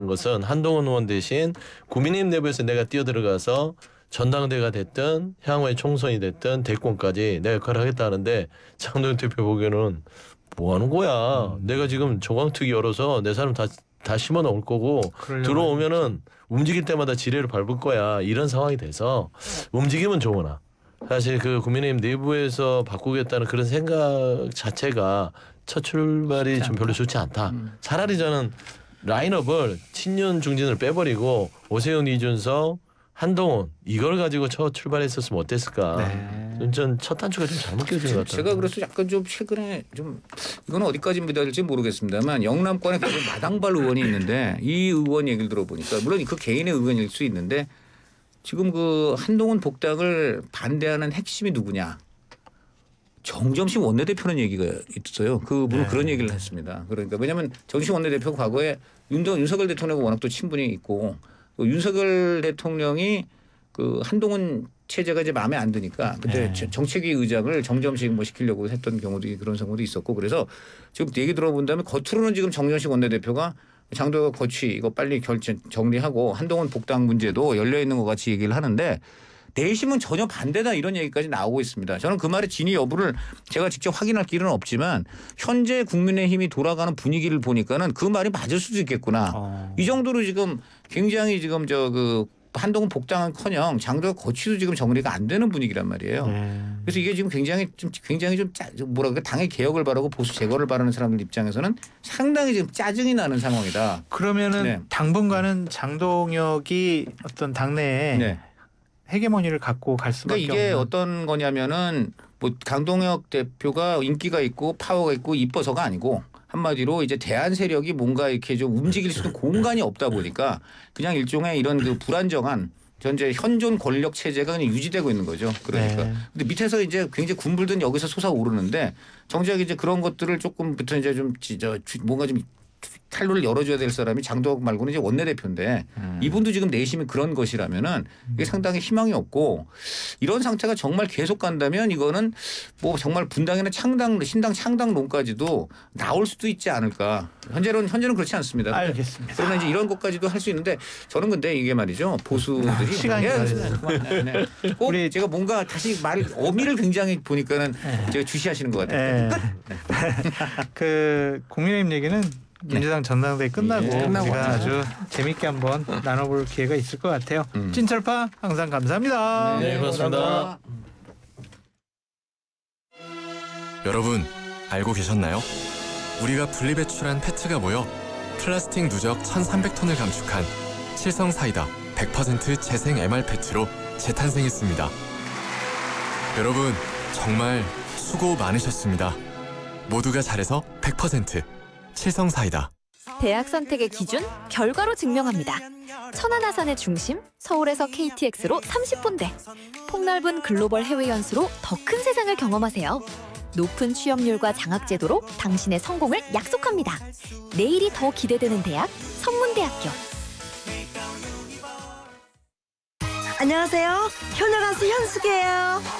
것은 한동훈 의원 대신 국민의힘 내부에서 내가 뛰어들어가서 전당대회가 됐든 향후에 총선이 됐든 대권까지 내 역할을 하겠다는데 장동현 대표 보기에는 뭐 하는 거야. 내가 지금 조광특위 열어서 내 사람 다 심어 놓을 거고 들어오면은 움직일 때마다 지뢰를 밟을 거야. 이런 상황이 돼서 움직이면 좋으나 사실 그 국민의힘 내부에서 바꾸겠다는 그런 생각 자체가 첫 출발이 좀 별로 좋지 않다. 차라리 저는 라인업을 친윤 중진을 빼버리고 오세훈, 이준석, 한동훈 이걸 가지고 첫 출발했었으면 어땠을까. 네. 전 첫 단추가 좀 잘못 껴진 것 같아요. 제가 그래서 약간 좀 최근에 좀 이거는 어디까지 믿어야 될지 모르겠습니다만 영남권에 계속 마당발 의원이 있는데 이 의원 얘기를 들어보니까 물론 그 개인의 의견일 수 있는데 지금 그 한동훈 복당을 반대하는 핵심이 누구냐. 정점식 원내대표는 얘기가 있어요. 그분은 그런 얘기를 했습니다. 그러니까 왜냐하면 정점식 원내대표가 과거에 윤석열 대통령과 워낙 또 친분이 있고 윤석열 대통령이 그 한동훈 체제가 이제 마음에 안 드니까 그때 정책위 의장을 정점식 뭐 시키려고 했던 경우도 그런 경우도 있었고 그래서 지금 얘기 들어본다면 겉으로는 지금 정점식 원내대표가 장도혁 거취 이거 빨리 정리하고 한동훈 복당 문제도 열려 있는 것 같이 얘기를 하는데 내심은 전혀 반대다 이런 얘기까지 나오고 있습니다. 저는 그 말의 진위 여부를 제가 직접 확인할 길은 없지만 현재 국민의힘이 돌아가는 분위기를 보니까는 그 말이 맞을 수도 있겠구나. 이 정도로 지금 굉장히 지금 한동훈 복당은커녕 장도혁 거취도 지금 정리가 안 되는 분위기란 말이에요. 그래서 이게 지금 굉장히 좀 뭐랄까 당의 개혁을 바라고 보수 제거를 바라는 사람들 입장에서는 상당히 지금 짜증이 나는 상황이다. 그러면은 당분간은 장동혁이 어떤 당내에 헤게모니를 갖고 갈 수밖에 그러니까 이게 없는. 어떤 거냐면은 뭐 강동혁 대표가 인기가 있고 파워가 있고 이뻐서가 아니고 한마디로 이제 대안 세력이 뭔가 이렇게 좀 움직일 수 있는 공간이 없다 보니까 그냥 일종의 이런 그 불안정한 현재 현존 권력 체제가 그냥 유지되고 있는 거죠. 그러니까. 근데 밑에서 이제 굉장히 군불든 여기서 솟아오르는데 정작 이제 그런 것들을 조금부터 이제 좀 뭔가 좀 탈로를 열어줘야 될 사람이 장도혁 말고는 이제 원내대표인데 이분도 지금 내심이 그런 것이라면은 이게 상당히 희망이 없고 이런 상태가 정말 계속 간다면 이거는 뭐 정말 분당이나 신당 창당론까지도 나올 수도 있지 않을까. 현재는 그렇지 않습니다. 알겠습니다. 그러나 이제 이런 것까지도 할 수 있는데 저는 근데 이게 말이죠. 보수들이 시간이 꼭 제가 뭔가 다시 어미를 굉장히 보니까는 제가 주시하시는 것 같아요. 그 국민의힘 얘기는 민주당 전당대회 끝나고 우리가 아주 재밌게 한번 나눠볼 기회가 있을 것 같아요. 찐철파 항상 감사합니다. 네, 고맙습니다. 여러분 알고 계셨나요? 우리가 분리배출한 페트가 모여 플라스틱 누적 1,300톤을 감축한 칠성사이다 100% 재생 MR 페트로 재탄생했습니다. 여러분 정말 수고 많으셨습니다. 모두가 잘해서 100% 칠성사이다. 대학 선택의 기준 결과로 증명합니다. 천안아산의 중심 서울에서 KTX로 30분대. 폭넓은 글로벌 해외 연수로 더 큰 세상을 경험하세요. 높은 취업률과 장학제도로 당신의 성공을 약속합니다. 내일이 더 기대되는 대학 성문대학교. 안녕하세요. 효녀 가수 현숙이에요.